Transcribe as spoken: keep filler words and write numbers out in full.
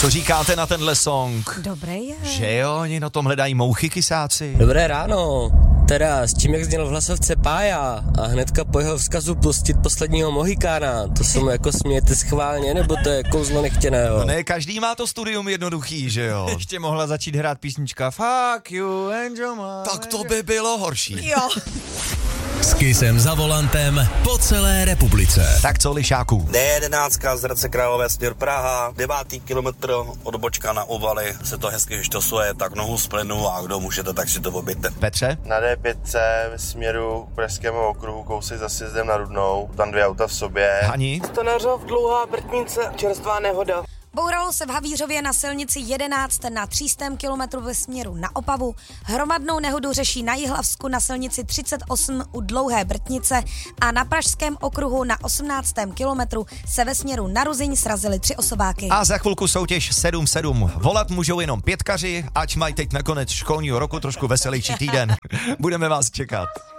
Co říkáte na tenhle song? Dobrý je. Že jo, oni na tom hledají mouchy kysáci. Dobré ráno. Teda, s tím, jak zněl v hlasovce Pája a hnedka po jeho vzkazu pustit posledního Mohikána, to se mu jako smějete schválně, nebo to je kouzlo nechtěného? No ne, každý má to studium jednoduchý, že jo? Ještě mohla začít hrát písnička Fuck you, Angel my... Tak to by bylo horší. Jo. S Kissem za volantem po celé republice. Tak co, lišáku? D jedenáct z Hradce Králové směr Praha, devátý kilometr od Bočka na Uvaly, se to hezky štosuje, tak nohu z plynu a kdo můžete, tak si to oběte. Petře? Na D pět ve směru k Pražskému okruhu, kousek za sjezdem na Rudnou, tam dvě auta v sobě. Hani? Stanařov, dlouhá vrtnice, čerstvá nehoda. Bouralo se v Havířově na silnici jedenáct na třístém kilometru ve směru na Opavu. Hromadnou nehodu řeší na Jihlavsku na silnici třicet osm u Dlouhé Brtnice a na Pražském okruhu na osmnáctém kilometru se ve směru na Ruzyň srazily tři osobáky. A za chvilku soutěž sedm sedm. Volat můžou jenom pětkaři, ať mají teď nakonec školního roku trošku veselější týden. Budeme vás čekat.